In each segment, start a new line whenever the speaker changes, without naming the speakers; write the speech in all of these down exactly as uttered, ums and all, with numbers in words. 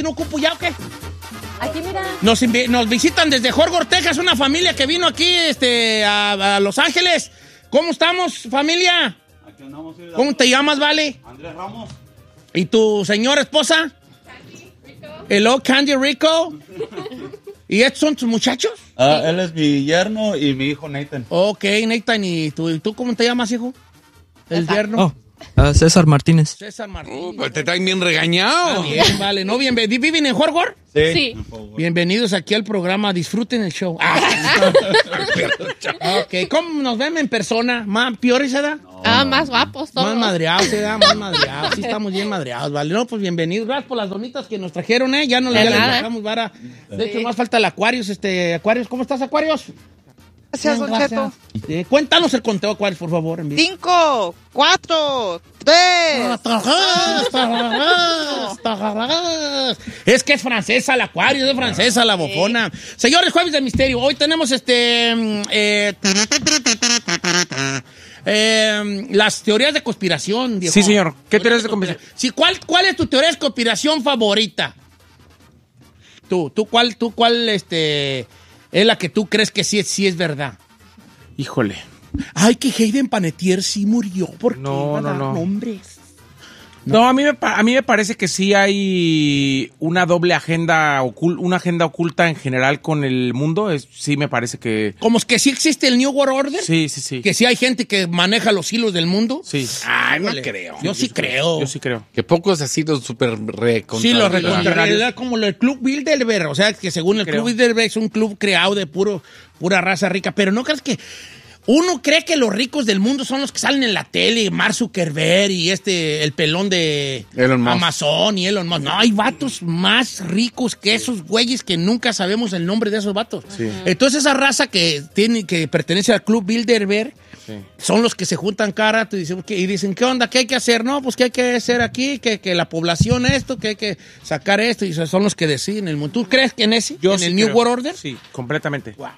no ocupo ya o qué?
Aquí, mira.
Nos, invi- nos visitan desde Jorge, Texas, una familia que vino aquí este, a, a Los Ángeles. ¿Cómo estamos, familia?
Aquí andamos, sí,
¿Cómo te llamas, Vale?
Andrés Ramos.
¿Y tu señora esposa?
Candy, Rico.
Hello, Candy Rico. ¿Y estos son tus muchachos?
Ah, él es mi yerno y mi hijo Nathan.
Ok, Nathan, ¿y tú, ¿y tú cómo te llamas, hijo? El yerno.
Oh, uh, César Martínez.
César Martín.
Uh, pues te traen bien regañado.
Ah, bien, vale. No, bien, ¿viven en Jorgor?
Sí.
Bienvenidos aquí al programa. Disfruten el show. Ah, ok, ¿cómo nos ven en persona? ¿Más peores, edad?
Ah, más guapos todos.
Más madreados, edad, más madreados. Sí, estamos bien madreados, vale. No, pues bienvenidos. Gracias por las donitas que nos trajeron, ¿eh? Ya no
De
ya les
nada.
dejamos vara. De hecho, más falta el Aquarius, este, Aquarius. ¿Cómo estás, Aquarius?
Gracias, Don Cheto.
Eh, cuéntanos el conteo, Aquarius, por favor. En vivo.
Cinco, cuatro, tres.
Es que es francesa la Aquarius, es francesa la bofona. Señores, Jueves de Misterio. Hoy tenemos este... mm, eh, eh, las teorías de conspiración, viejo.
Sí, señor. ¿Qué teorías de conspiración?
Sí, ¿cuál, ¿cuál es tu teoría de conspiración favorita? Tú, tú, ¿cuál, tú, cuál, este... es la que tú crees que sí, es- sí es verdad?
Híjole.
Ay, que Hayden Panettiere sí murió. ¿Por qué
No,
va a
no,
dar
no.
nombres?
No, a mí, me, pa- a mí me parece que sí hay una doble agenda, ocul- una agenda oculta en general con el mundo. Es, sí me parece que...
Como es que sí existe el New World Order.
Sí, sí, sí.
Que sí hay gente que maneja los hilos del mundo.
Sí.
Ay,
no
híjole.
creo.
Yo sí creo.
Yo sí creo.
Que pocos ha sido súper recontra.
Sí, lo
Contrarios.
recontra. Como el Club Bilderberg. O sea, que según el
Creo.
Club Bilderberg es un club creado de puro, pura raza rica. Pero no crees que... Uno cree que los ricos del mundo son los que salen en la tele, Mark Zuckerberg y este, el pelón de
Elon Musk.
Amazon y Elon Musk. No, hay vatos más ricos que esos güeyes que nunca sabemos el nombre de esos vatos. Entonces esa raza que tiene, que pertenece al Club Bilderberg,
Sí.
son los que se juntan cara y dicen, y dicen, ¿qué onda? ¿Qué hay que hacer? No, pues ¿qué hay que hacer aquí? Que, que la población esto, que hay que sacar esto. Y son los que deciden el mundo. ¿Tú crees que en ese?
Yo
¿En
sí
el New
creo.
World Order?
Sí, completamente.
Wow.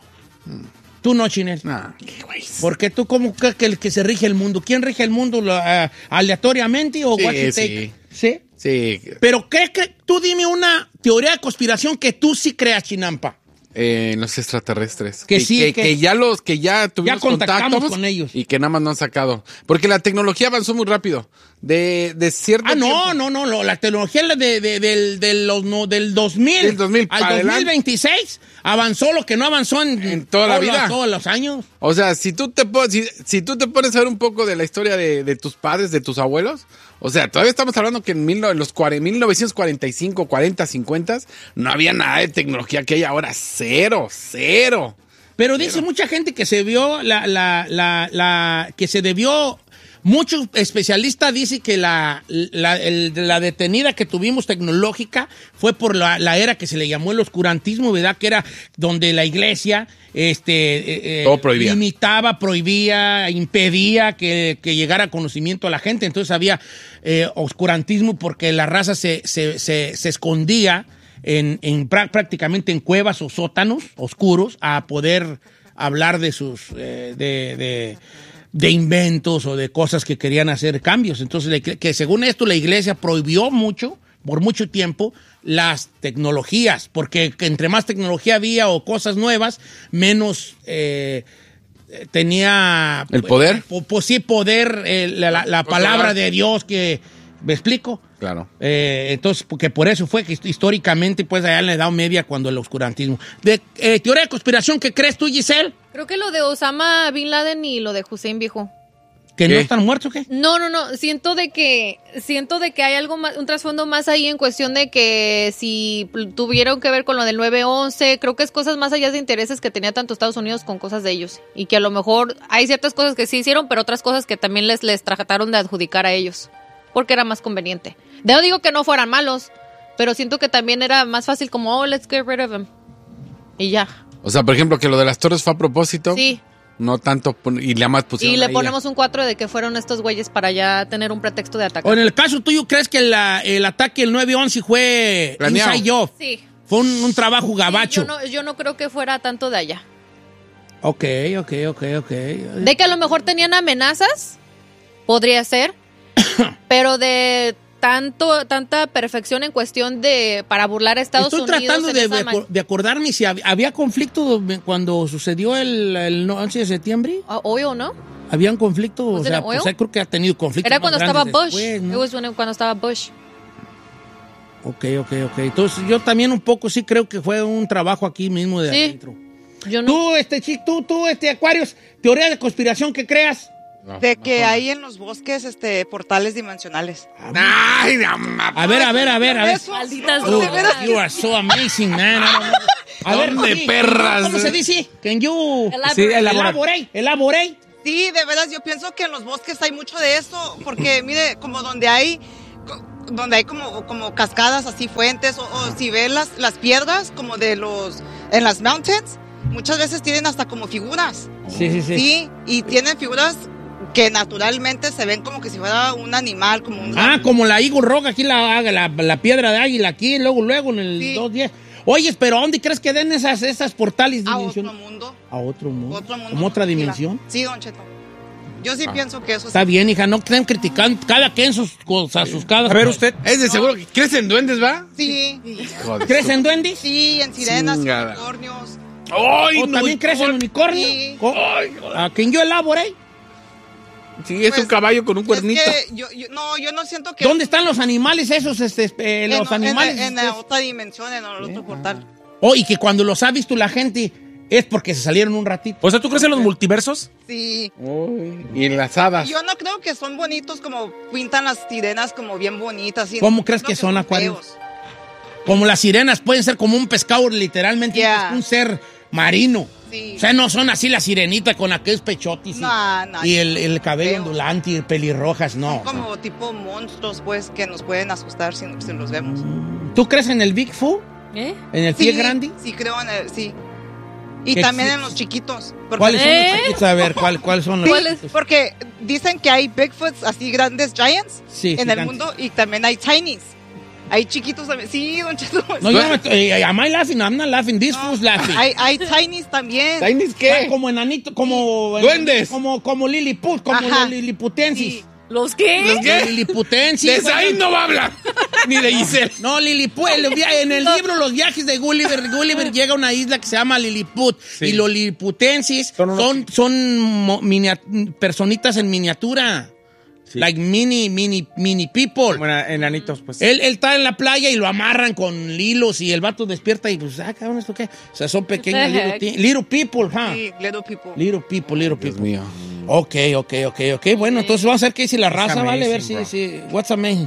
Tú no, Chinel.
Nah.
Porque tú, ¿cómo crees que el que se rige el mundo? ¿Quién rige el mundo? ¿Lo, ah, ¿Aleatoriamente o
Sí,
what you
sí.
take? ¿Sí?
Sí,
Pero ¿qué, qué- tú dime una teoría de conspiración que tú sí creas, Chinampa.
eh, los extraterrestres.
Que
Y
sí,
que,
que-
que ya los que ya tuvimos
contactamos
contactos
con ellos.
y que nada más no han sacado. Porque la tecnología avanzó muy rápido. De, de cierto
Ah, no,
tiempo-
no, no, no, la tecnología de, de- del, de los, no, del dos mil,
Del dos mil
al
para
dos mil
adelante.
veintiséis avanzó lo que no avanzó en,
En toda la
todos los-
vida.
todos los años.
O sea, si tú te po- si, si tú te pones a ver un poco de la historia de, de tus padres, de tus abuelos, o sea, todavía estamos hablando que en mil, no- en los cuare- mil novecientos cuarenta y cinco, cuarenta, cincuenta no había nada de tecnología que hay ahora. Cero, cero.
Pero dice mucha gente que se vio la, la, la, la, que se debió, muchos especialistas dicen que la, la, el- la detenida que tuvimos tecnológica fue por la, la era que se le llamó el oscurantismo, ¿verdad? Que era donde la iglesia, este, eh, eh,
Todo prohibía.
limitaba, prohibía, impedía que, que llegara conocimiento a la gente. Entonces había eh, oscurantismo porque la raza se, se, se, se escondía en, en prá- prácticamente en cuevas o sótanos oscuros a poder hablar de sus eh, de, de, de inventos o de cosas que querían hacer cambios. Entonces, la igle- que según esto la iglesia prohibió mucho, por mucho tiempo, las tecnologías, porque que entre más tecnología había o cosas nuevas, menos eh, eh, tenía...
¿El poder?
po- po- sí, poder, eh, la, la- la palabra de Dios que... ¿Me explico?
Claro.
Eh, entonces, porque por eso fue que históricamente, pues, allá en la Edad Media, cuando el oscurantismo. De eh, teoría de conspiración, ¿qué crees tú, Giselle?
Creo que lo de Osama Bin Laden y lo de Hussein, viejo.
¿Que
¿Qué?
no están muertos o qué?
No, no, no. Siento de que siento de que hay algo más, un trasfondo más ahí en cuestión de que si tuvieron que ver con lo del nueve once, creo que es cosas más allá de intereses que tenía tanto Estados Unidos con cosas de ellos y que a lo mejor hay ciertas cosas que sí hicieron, pero otras cosas que también les les trataron de adjudicar a ellos porque era más conveniente. No digo que no fueran malos, pero siento que también era más fácil como oh, let's get rid of them y ya.
O sea, por ejemplo, que lo de las torres fue a propósito.
Sí.
No tanto, pon- y le más pusieron
Y le
ahí,
ponemos un cuatro de que fueron estos güeyes para ya tener un pretexto de ataque.
O en el caso tuyo, ¿crees que la- el ataque del nueve once fue
Planeado.
inside job?
Sí.
Fue un, un trabajo
Sí,
gabacho.
yo, no, yo no creo que fuera tanto de allá.
Ok, ok, ok, ok.
De que a lo mejor tenían amenazas, podría ser, pero de tanto tanta perfección en cuestión de para burlar a Estados
Estoy
Unidos.
tratando
en
de,
esa
de,
man-
de acordarme si hab- había conflicto cuando sucedió el, el once de septiembre.
Ah, ¿Hoy o no?
¿Había un conflicto? O
¿Was it
sea,
an oil?
pues, creo que ha tenido conflictos
Era
más
cuando estaba
grandes
Bush.
después, ¿no?
It was when- cuando estaba Bush.
Ok, ok, ok. Entonces yo también un poco sí creo que fue un trabajo aquí mismo de
Sí.
adentro.
Yo no.
Tú, este chico, tú, tú, este Aquarius, teoría de conspiración que creas.
De que hay en los bosques este portales dimensionales.
Ay, mamá.
A ver, a ver, a ver, a ver.
Eso,
Malditas
no,
Oh,
de veras
you are so amazing, man. I don't know. A ver,
¿Dónde,
sí,
perras?
¿cómo se dice? Can you
Elaborate.
Sí, elabora.
elaborate? Elaborate.
Sí, de veras, yo pienso que en los bosques hay mucho de eso, porque mire, como donde hay, co- donde hay como, como cascadas así, fuentes, o, o si ves las, las piedras, como de los, en las mountains, muchas veces tienen hasta como figuras,
Sí, sí, sí.
sí, y tienen figuras que naturalmente se ven como que si fuera un animal, como un...
Ah, como la Eagle Rock, aquí la, la, la piedra de águila, aquí, luego, luego en el
Sí.
dos diez. Oye, pero ¿a dónde crees que den esas, esas portales
a otro
dimensionales?
mundo,
A otro mundo.
otro mundo.
¿Como otra
Mira.
dimensión?
Sí, Don Cheto. Yo sí pienso que eso
Está
sí.
bien, hija, no estén criticando cada quien sus cosas, sus cada.
A ver, usted.
Es de seguro que crees en duendes, ¿va?
Sí,
Hijo de
¿Crees
su-
en duendes?
sí, en sirenas,
Chingada.
unicornios.
¡Ay,
¿O
no!
también crees en unicornio?
Sí.
¿O- ¿A quien yo elabore?
Sí, es
Pues,
un caballo con un cuernito.
Es que yo, yo- no, yo no siento que...
¿Dónde están los animales esos, este, eh,
En-
los
en-
animales?
En,
este?
la otra dimensión, en el otro portal.
Oh, y que cuando los ha visto la gente es porque se salieron un ratito.
O sea, ¿tú crees en los multiversos?
Sí.
Uy, y en las hadas.
Yo no creo que son bonitos como pintan las sirenas como bien bonitas. y
¿Cómo
no
crees
creo
que son, Acuario?
feos.
Como las sirenas pueden ser como un pescado, literalmente,
Yeah.
es un ser marino.
Sí.
O sea, no son así la sirenita con aquellos pechotis y,
No, no,
y el, el cabello
feo.
ondulante y pelirrojas, no.
Son como tipo monstruos, pues, que nos pueden asustar si, si los vemos.
¿Tú crees en el Bigfoot?
¿Eh?
¿En el pie
Sí,
grande?
sí, creo en el... Sí. Y
¿Qué
también
exi-
en los chiquitos. Porque,
¿Cuáles son
¿Eh?
los chiquitos? A ver, ¿cuál- ¿cuáles son los
Sí,
¿Cuáles?
chiquitos?
porque dicen que hay Bigfoots así grandes, giants,
Sí,
en
gigantes.
el mundo, y también hay tinies. Hay chiquitos también. Sí, Don Cheto.
No, yo no me... Eh, am I laughing? I'm not laughing. This fool's laughing.
Hay, hay tinies también.
¿Tienes
Ah,
qué?
como enanito, como...
Duendes.
Como, como Lilliput, como
Ajá.
los Liliputensis.
Sí.
¿Los qué?
¿Los qué?
Los Liliputensis.
De
güey.
Zayn no va a hablar. Ni de Giselle.
No, Lilliput. el via- En el libro Los viajes de Gulliver, Gulliver llega a una isla que se llama Lilliput.
Sí.
Y los Liliputensis
Son unos-
son, son mo- minia- personitas en miniatura.
Sí.
Like mini, mini, mini people.
Bueno, enanitos, pues.
Él, él está en la playa y lo amarran con hilos y el vato despierta y pues, ah, cabrón, ¿esto qué? O sea, son pequeños
What the
little,
heck?
ti- little people, huh?
Sí, little people.
Little people, little
Dios
people.
mío.
Ok, ok, ok, ok. Bueno, entonces vamos a ver qué dice la raza,
amazing,
¿vale? A ver si,
bro.
si, what's amazing.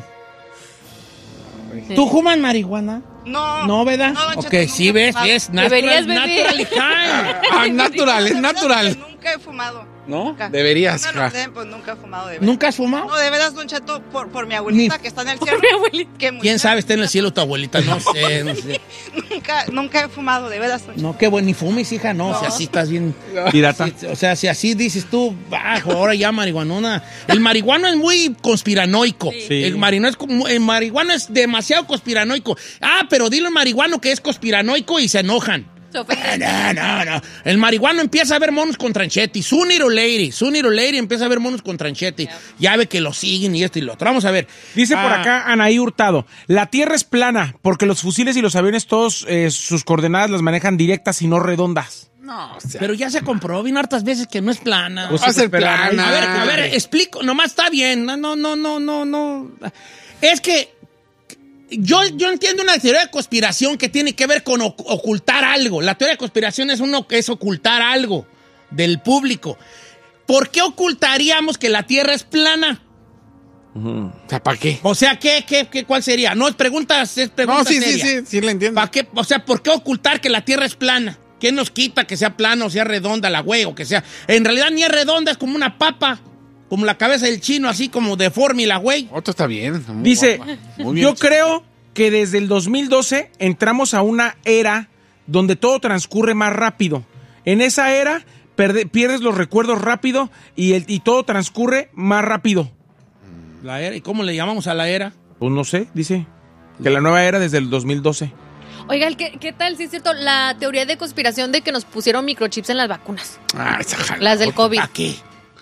¿Tú fumas marihuana?
No.
No, ¿verdad?
No, Don
Ok,
Cheto,
sí,
nunca he
ves,
fumado.
es natural,
Deberías, bebé.
naturally high.
Ah, natural, es natural.
Nunca he fumado.
¿No?
Nunca.
Deberías,
No,
ja.
no sé, pues nunca he fumado de veras.
¿Nunca has fumado?
No, de veras, Don Cheto, por, por mi abuelita
Ni-
que está en el cielo.
mi abuelita.
que murió.
¿Quién sabe? Está en el cielo tu abuelita, no sé, no sé.
Nunca, nunca he fumado, de veras, Don Cheto.
No, qué bueno, ni fumes, hija, no,
No.
si así estás bien...
Pirata.
Sí, o sea, si así dices tú, bajo, ahora ya marihuanona. El marihuano es muy conspiranoico.
Sí.
El, marino es como- el marihuano es demasiado conspiranoico. Ah, pero dile al marihuano que es conspiranoico y se enojan.
Se ofende.
No, no, no. El marihuano empieza a ver monos con tranchetti. Sooner or later, sooner or later empieza a ver monos con tranchetti. Ya ve que lo siguen y esto y lo otro. Vamos a ver.
Dice por
Ah,
acá Anaí Hurtado, la Tierra es plana porque los fusiles y los aviones todos eh, sus coordenadas las manejan directas y no redondas.
No, o sea.
Pero ya se comprobó bien hartas veces que no es plana.
Pues
Va a ser
pero-
plana.
A ver, a ver, explico, nomás está bien. No, no, no, no, no, no. Es que yo, yo entiendo una teoría de conspiración que tiene que ver con oc- ocultar algo. La teoría de conspiración es uno que es ocultar algo del público. ¿Por qué ocultaríamos que la Tierra es plana?
O sea, ¿para qué?
O sea, ¿qué, qué, qué, cuál sería? No es preguntas, es pregunta
No, sí, sí,
seria.
sí, sí, la entiendo.
¿Para qué? O sea, ¿por qué ocultar que la Tierra es plana? ¿Qué nos quita que sea plana o sea redonda la güey o que sea? En realidad ni es redonda, es como una papa, como la cabeza del chino, así como deforme la güey.
Otro está bien. muy
Dice,
guapa. Muy bien.
yo creo que desde el dos mil doce entramos a una era donde todo transcurre más rápido. En esa era perde- pierdes los recuerdos rápido y, el, y todo transcurre más rápido.
La era, ¿y cómo le llamamos a la era?
Pues no sé, dice. Que la nueva era desde el dos mil doce.
Oiga, ¿qué, ¿qué tal? Sí es cierto, la teoría de conspiración de que nos pusieron microchips en las vacunas.
Ah, esa jala.
Las del COVID.
¿Para qué?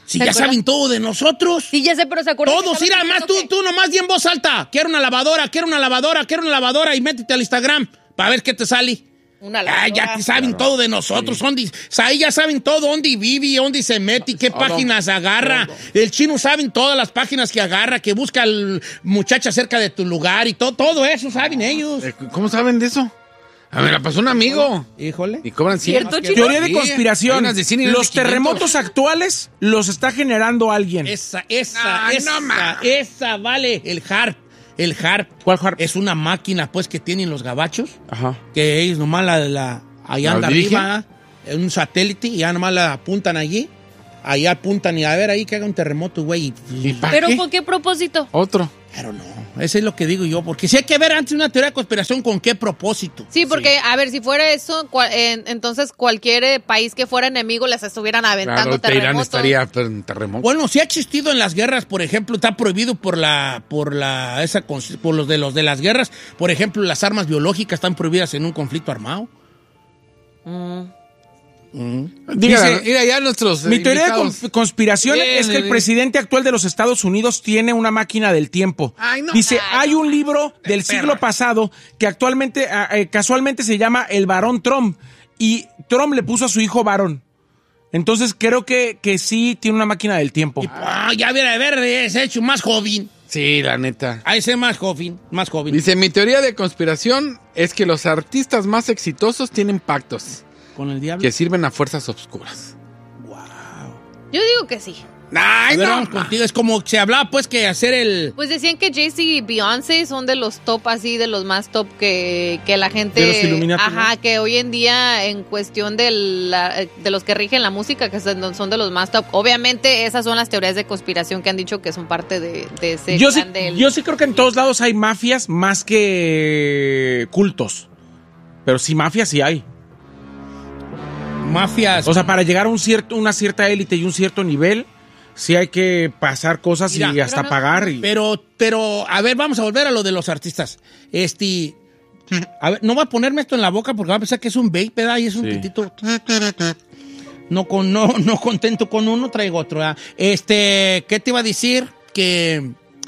Si
¿Te
ya
acuerdas?
saben todo de nosotros.
Sí, ya sé, pero se acuerdan.
Todos,
que
mira,
estaban
más tú,
diciendo
tú nomás di en voz alta. Quiero una lavadora, quiero una lavadora, quiero una lavadora y métete al Instagram para ver qué te sale.
que Una
Ah,
lavadora.
ya te saben todo de nosotros. Dónde, ahí ya saben todo, dónde vive, dónde se mete y qué
Todo,
páginas agarra.
todo.
El chino saben todas las páginas que agarra, que busca al muchacha cerca de tu lugar y todo, todo eso saben ellos.
Eh, ¿Cómo saben de eso? A ver, me la pasó un amigo.
Híjole.
Y cobran cien.
¿Cierto,
Sí,
chico?
Teoría de
hay
conspiración.
unas de cien y unas
Los
de quinientos.
terremotos actuales los está generando alguien.
Esa, esa,
Ay,
esa,
no ma.
esa, vale. El harp. El harp.
¿Cuál harp?
Es una máquina, pues, que tienen los gabachos.
Ajá.
Que ellos nomás la, la allá
¿La
anda
dirigen?
arriba, en un satélite, y ya nomás la apuntan allí. Allá apuntan y a ver ahí que haga un terremoto, güey.
¿Y para
¿Pero
qué?
con qué propósito?
Otro.
Pero no, eso es lo que digo yo, porque si hay que ver antes una teoría de conspiración con qué propósito.
Sí, porque, a ver, si fuera eso, cua- en- entonces cualquier eh, país que fuera enemigo les estuvieran aventando
Claro, Teherán
terremotos.
estaría pero, en terremoto.
Bueno, si ha existido en las guerras, por ejemplo, está prohibido por la, por la, esa, cons- por los de los de las guerras, por ejemplo, las armas biológicas están prohibidas en un conflicto armado.
Diga,
Dice-
mira ya nuestros.
Mi teoría de
invitados.
con- conspiración
Bien,
es que el
bien.
presidente actual de los Estados Unidos tiene una máquina del tiempo.
Ay, no.
Dice,
Ay,
hay un libro del siglo pasado que actualmente, ah, eh, casualmente se llama El Barón Trump. Y Trump le puso a su hijo varón. Entonces creo que, que sí tiene una máquina del tiempo.
Y, ah, ya viera, a ver, es hecho más joven.
Sí, la neta.
A ese más joven, más joven.
Dice, mi teoría de conspiración es que los artistas más exitosos tienen pactos
Con el diablo.
que sirven a fuerzas obscuras.
Yo digo que sí.
Ay,
A ver,
no.
vamos contigo. Es como se hablaba, pues, que hacer el...
Pues decían que Jay-Z y Beyoncé son de los top, así, de los más top que, que la gente...
De los Illuminati,
Ajá,
¿no?
que hoy en día en cuestión de, la- de los que rigen la música, que son son de los más top. Obviamente esas son las teorías de conspiración que han dicho que son parte de, de ese
Yo sí,
clan del-
yo sí creo que en todos lados hay mafias más que cultos. Pero sí, mafias sí hay.
Mafias.
O sea, para llegar a un cierto, una cierta élite y un cierto nivel, sí hay que pasar cosas
Mira,
y hasta
pero no-
pagar. Y...
Pero, pero, a ver, vamos a volver a lo de los artistas. Este... A ver, no voy a ponerme esto en la boca porque va a pensar que es un vape, ¿verdad? Y es un
Sí.
pitito. No, con, no, no contento con uno, traigo otro. ¿verdad? Este, ¿qué te iba a decir? Que...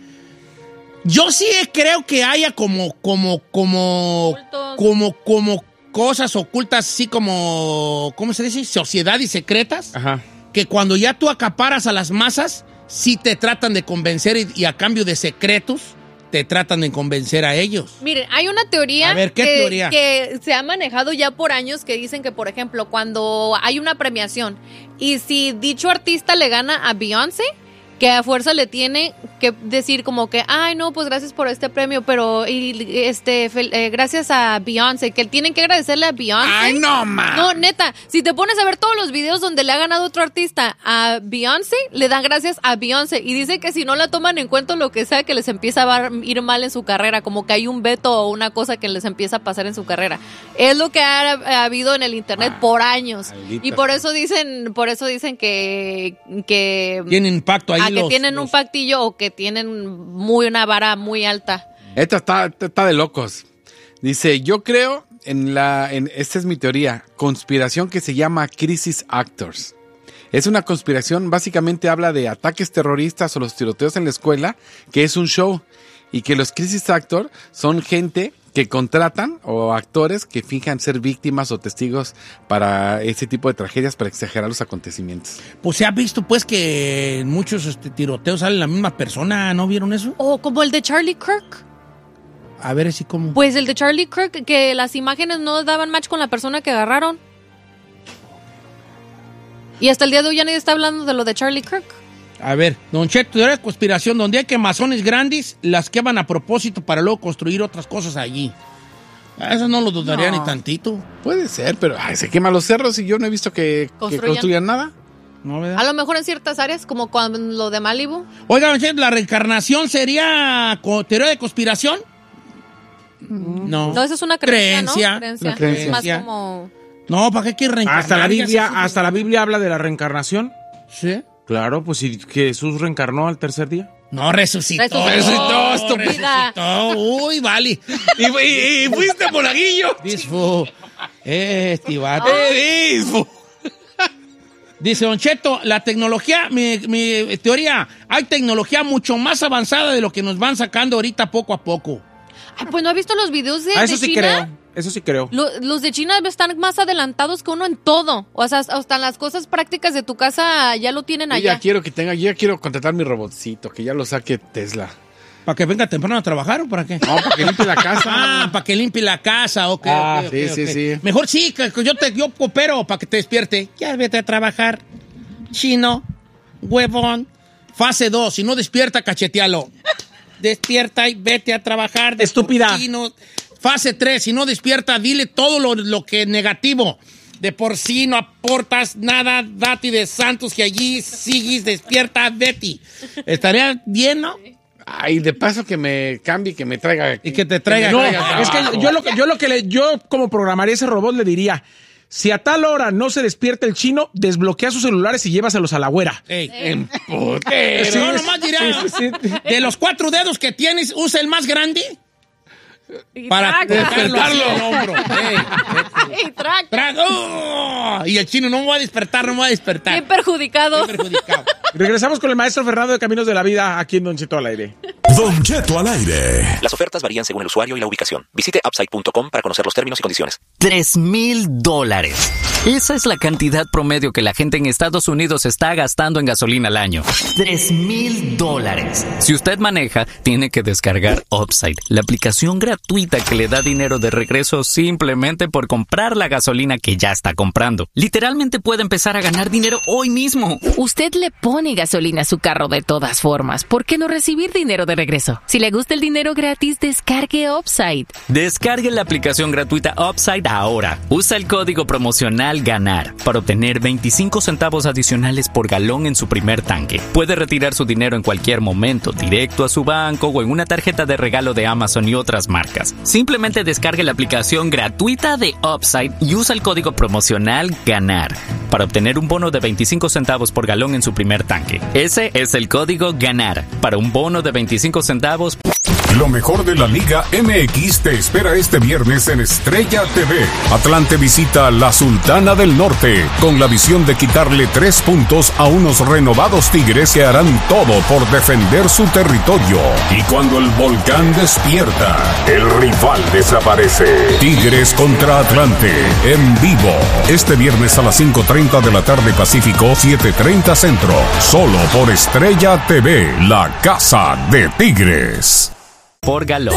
Yo sí creo que haya como, como, como,
Cultos.
como, como cosas ocultas, así como, ¿cómo se dice? Sociedades secretas,
Ajá.
que cuando ya tú acaparas a las masas, sí te tratan de convencer y, y a cambio de secretos, te tratan de convencer a ellos.
Miren, hay una teoría,
A ver, ¿qué
que,
teoría?
que se ha manejado ya por años que dicen que, por ejemplo, cuando hay una premiación y si dicho artista le gana a Beyoncé, que a fuerza le tiene que decir como que, ay, no, pues gracias por este premio, pero y, este fel- eh, gracias a Beyoncé, que tienen que agradecerle a Beyoncé.
Ay, no, ma.
No, neta, si te pones a ver todos los videos donde le ha ganado otro artista a Beyoncé, le dan gracias a Beyoncé y dice que si no la toman en cuenta lo que sea, que les empieza a ir mal en su carrera, como que hay un veto o una cosa que les empieza a pasar en su carrera. Es lo que ha, ha habido en el internet
Ah,
por años
maldita
y por eso dicen, por eso dicen que que
Tienen impacto ahí
a que
los-
tienen
los-
un pactillo o que tienen muy una vara muy alta.
Esta está, esta está de locos. Dice, yo creo en la, en, esta es mi teoría, conspiración que se llama Crisis Actors. Es una conspiración, básicamente habla de ataques terroristas o los tiroteos en la escuela, que es un show. Y que los Crisis Actors son gente que contratan o actores que finjan ser víctimas o testigos para ese tipo de tragedias para exagerar los acontecimientos.
Pues se ha visto, pues, que en muchos este, tiroteos sale la misma persona, ¿no vieron eso?
O como el de Charlie Kirk.
A ver así como...
Pues el de Charlie Kirk, que las imágenes no daban match con la persona que agarraron. Y hasta el día de hoy ya nadie está hablando de lo de Charlie Kirk.
A ver, Don Cheto, teoría de conspiración, donde hay quemazones grandes, las queman a propósito para luego construir otras cosas allí. Eso no lo dudaría
No.
ni tantito.
Puede ser, pero ay, se queman los cerros y yo no he visto que, que
Construyan.
construyan nada.
¿No, verdad?
A lo mejor en ciertas áreas, como con lo de Malibu.
Oiga, Don Cheto, ¿la reencarnación sería co- teoría de conspiración? No.
No, eso es una creencia,
Creencia.
¿no? Creencia.
Una
Es
creencia.
más como...
No, ¿para qué hay que reencarnar?
Hasta la
Ya
Biblia,
se-
hasta la Biblia habla de la reencarnación.
¿Sí?
Claro, pues si Jesús reencarnó al tercer día.
No, resucitó.
Resucitó,
estúpida. Resucitó. Uy, vale.
Y, y- y fuiste monaguillo.
Disfo. Este vato.
Eh, disfo.
Dice Don Cheto, la tecnología, mi, mi teoría, hay tecnología mucho más avanzada de lo que nos van sacando ahorita poco a poco.
Ay, pues no ha visto los videos de,
Ah, eso
de
sí
China.
creo. Eso sí creo.
Lo- los de China están más adelantados que uno en todo. O sea, hasta las cosas prácticas de tu casa ya lo tienen
Yo
allá.
ya quiero que tenga, yo ya quiero contratar mi robotcito, que ya lo saque Tesla.
¿Para que venga temprano a trabajar o para qué?
No, para que limpie la casa.
Ah, para que limpie la casa, ok.
Ah,
ok,
sí,
ok,
sí,
ok.
sí.
Mejor sí, que que yo te yo coopero para que te despierte. Ya vete a trabajar. Chino, huevón. Fase dos, si no despierta, cachetealo. Despierta y vete a trabajar. de
Estúpida.
porcino. Fase tres, si no despierta, dile todo lo, lo que es negativo. De por sí no aportas nada, dati de santos que allí sigues, despierta, Betty. Estaría bien, ¿no?
Ay, de paso que me cambie, que me traiga.
Y que te traiga.
No,
traiga
es que
trabajo.
yo lo que yo lo que le, yo como programaría ese robot le diría, si a tal hora no se despierta el chino, desbloquea sus celulares y llévaselos a la güera.
Ey.
En putero.
Sí, no, nomás dirá,
sí, sí, sí.
de los cuatro dedos que tienes, usa el más grande
Y
para
traca.
despertarlo al hombro. Ey,
Y traca.
tra- ¡Oh! Y el chino no me va a despertar, no me va a despertar.
Bien perjudicado.
Bien perjudicado.
Regresamos con el maestro Fernando de Caminos de la Vida aquí en Don Cheto al aire.
Don Cheto al aire.
Las ofertas varían según el usuario y la ubicación. Visite upside punto com para conocer los términos y condiciones.
Tres mil dólares. Esa es la cantidad promedio que la gente en Estados Unidos está gastando en gasolina al año. Tres mil dólares. Si usted maneja, tiene que descargar Upside, la aplicación gratuita que le da dinero de regreso simplemente por comprar la gasolina que ya está comprando. Literalmente puede empezar a ganar dinero hoy mismo.
Usted le pone gasolina a su carro de todas formas. ¿Por qué no recibir dinero de regreso? Si le gusta el dinero gratis, descargue Upside.
Descargue la aplicación gratuita Upside ahora. Usa el código promocional GANAR para obtener veinticinco centavos adicionales por galón en su primer tanque. Puede retirar su dinero en cualquier momento, directo a su banco o en una tarjeta de regalo de Amazon y otras marcas. Simplemente descargue la aplicación gratuita de Upside y usa el código promocional GANAR para obtener un bono de veinticinco centavos por galón en su primer tanque. Ese es el código GANAR para un bono de veinticinco centavos.
Lo mejor de la Liga M X te espera este viernes en Estrella T V. Atlante visita la Sultana del Norte con la visión de quitarle tres puntos a unos renovados Tigres que harán todo por defender su territorio. Y cuando el volcán despierta, el rival desaparece. Tigres contra Atlante en vivo. Este viernes a las cinco treinta de la tarde Pacífico, siete treinta Centro. Solo por Estrella T V, la casa de Tigres.
Por galón.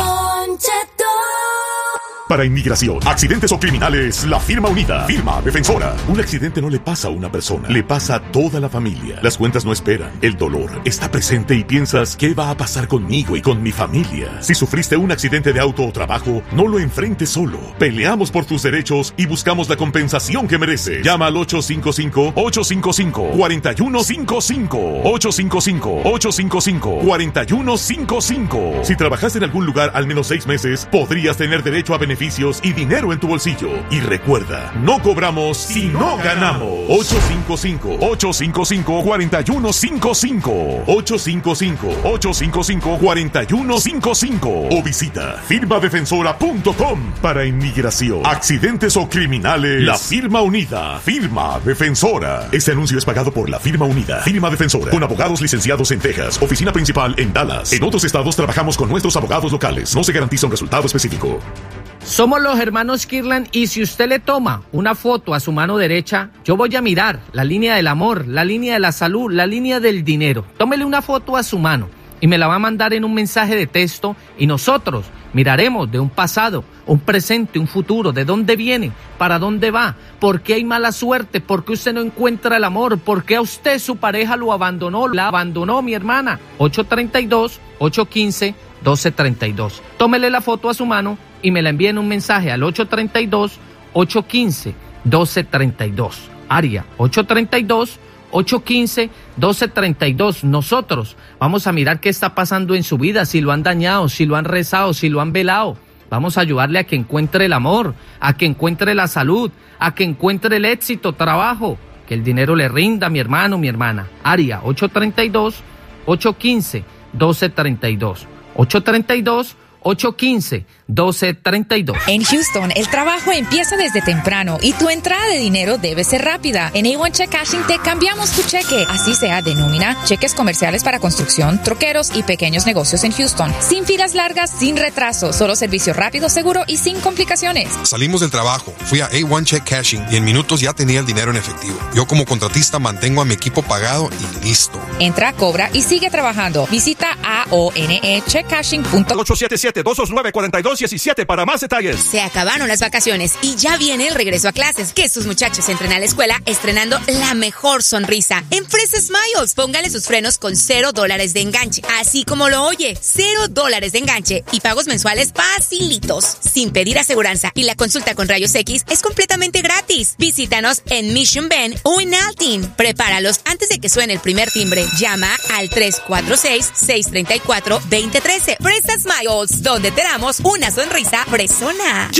Para inmigración, accidentes o criminales, la firma unida. Firma defensora. Un accidente no le pasa a una persona, le pasa a toda la familia. Las cuentas no esperan. El dolor está presente y piensas, ¿qué va a pasar conmigo y con mi familia? Si sufriste un accidente de auto o trabajo, no lo enfrentes solo. Peleamos por tus derechos y buscamos la compensación que mereces. Llama al ocho cinco cinco, ocho cinco cinco, cuatro uno cinco cinco. ocho cinco cinco, ocho cinco cinco, cuatro uno cinco cinco. Si trabajaste en algún lugar al menos seis meses, podrías tener derecho a beneficios y dinero en tu bolsillo. Y recuerda, no cobramos si no ganamos. ocho cinco cinco, ocho cinco cinco, cuatro uno cinco cinco. ocho cinco cinco, ocho cinco cinco, cuatro uno cinco cinco. O visita firma defensora punto com. Para inmigración, accidentes o criminales, la firma unida. Firma defensora. Este anuncio es pagado por la firma unida. Firma defensora. Con abogados licenciados en Texas. Oficina principal en Dallas. En otros estados trabajamos con nuestros abogados locales. No se garantiza un resultado específico.
Somos los hermanos Kirlan y si usted le toma una foto a su mano derecha, yo voy a mirar la línea del amor, la línea de la salud, la línea del dinero. Tómele una foto a su mano y me la va a mandar en un mensaje de texto y nosotros miraremos de un pasado, un presente, un futuro, de dónde viene, para dónde va, por qué hay mala suerte, por qué usted no encuentra el amor, por qué a usted su pareja lo abandonó, la abandonó mi hermana. ocho tres dos, ocho uno cinco, uno dos tres dos. Tómele la foto a su mano y me la envíen un mensaje al ocho tres dos, ocho uno cinco, uno dos tres dos. Área ocho tres dos, ocho uno cinco, uno dos tres dos. Nosotros vamos a mirar qué está pasando en su vida, si lo han dañado, si lo han rezado, si lo han velado. Vamos a ayudarle a que encuentre el amor, a que encuentre la salud, a que encuentre el éxito, trabajo, que el dinero le rinda, mi hermano, mi hermana. Área ocho tres dos, ocho uno cinco, uno dos tres dos. ocho tres dos, ocho uno cinco, uno dos tres dos.
En Houston, el trabajo empieza desde temprano y tu entrada de dinero debe ser rápida. En A uno Check Cashing te cambiamos tu cheque, así sea de nómina, cheques comerciales para construcción, troqueros y pequeños negocios en Houston. Sin filas largas, sin retraso, solo servicio rápido, seguro y sin complicaciones.
Salimos del trabajo, fui a A uno Check Cashing y en minutos ya tenía el dinero en efectivo. Yo como contratista mantengo a mi equipo pagado y listo.
Entra, cobra y sigue trabajando. Visita A O N E check cashing punto com.
ocho siete siete, dos dos nueve, cuatro dos uno siete para más detalles.
Se acabaron las vacaciones y ya viene el regreso a clases. Que sus muchachos entren a la escuela estrenando la mejor sonrisa. En Fresa Smiles, póngale sus frenos con cero dólares de enganche. Así como lo oye, cero dólares de enganche y pagos mensuales facilitos, sin pedir aseguranza. Y la consulta con rayos X es completamente gratis. Visítanos en Mission Bend o en Altin. Prepáralos antes de que suene el primer timbre. Llama al tres cuatro seis, seis tres cuatro, dos cero uno tres. Fresa Smiles, donde te damos una sonrisa fresona.